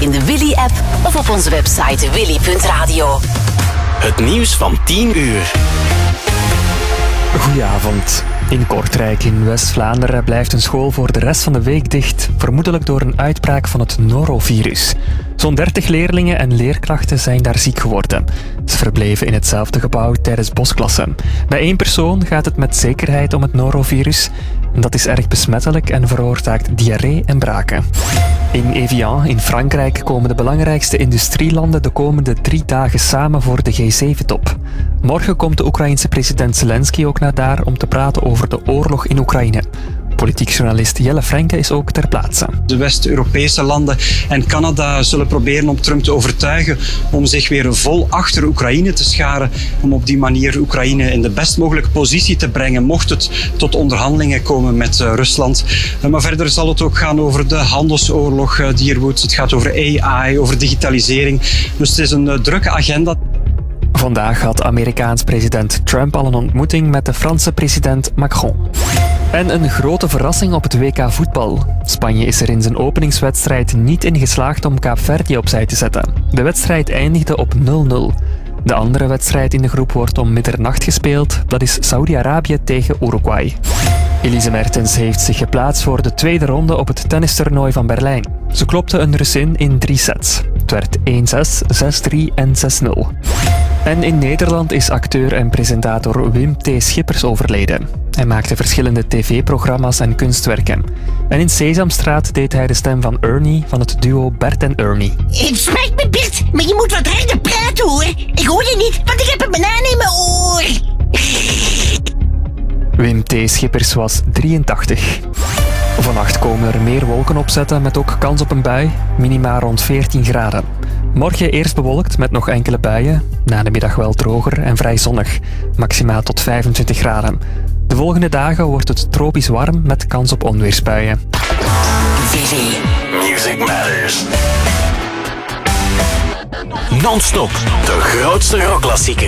in de Willy-app of op onze website willy.radio. Het nieuws van 10 uur. Goedenavond. In Kortrijk in West-Vlaanderen blijft een school voor de rest van de week dicht, vermoedelijk door een uitbraak van het norovirus. Zo'n 30 leerlingen en leerkrachten zijn daar ziek geworden. Ze verbleven in hetzelfde gebouw tijdens bosklassen. Bij 1 persoon gaat het met zekerheid om het norovirus. En dat is erg besmettelijk en veroorzaakt diarree en braken. In Evian in Frankrijk komen de belangrijkste industrielanden de komende 3 dagen samen voor de G7-top. Morgen komt de Oekraïense president Zelensky ook naar daar om te praten over de oorlog in Oekraïne. Politiek journalist Jelle Frenke is ook ter plaatse. De West-Europese landen en Canada zullen proberen om Trump te overtuigen om zich weer vol achter Oekraïne te scharen, om op die manier Oekraïne in de best mogelijke positie te brengen, mocht het tot onderhandelingen komen met Rusland. Maar verder zal het ook gaan over de handelsoorlog die er woedt. Het gaat over AI, over digitalisering. Dus het is een drukke agenda. Vandaag had Amerikaans president Trump al een ontmoeting met de Franse president Macron. En een grote verrassing op het WK voetbal. Spanje is er in zijn openingswedstrijd niet in geslaagd om Kaapverdië opzij te zetten. De wedstrijd eindigde op 0-0. De andere wedstrijd in de groep wordt om middernacht gespeeld. Dat is Saudi-Arabië tegen Uruguay. Elise Mertens heeft zich geplaatst voor de tweede ronde op het tennistoernooi van Berlijn. Ze klopte een Russin in 3 sets. Het werd 1-6, 6-3 en 6-0. En in Nederland is acteur en presentator Wim T. Schippers overleden. Hij maakte verschillende tv-programma's en kunstwerken. En in Sesamstraat deed hij de stem van Ernie van het duo Bert en Ernie. Het spijt me, Bert, maar je moet wat harder praten, hoor. Ik hoor je niet, want ik heb een banaan in mijn oor. Wim T. Schippers was 83. Vannacht komen er meer wolken opzetten met ook kans op een bui, minima rond 14 graden. Morgen eerst bewolkt met nog enkele buien, na de middag wel droger en vrij zonnig, maximaal tot 25 graden. De volgende dagen wordt het tropisch warm met kans op onweersbuien. Willy. Music Matters. Non-stop, de grootste rockklassieker.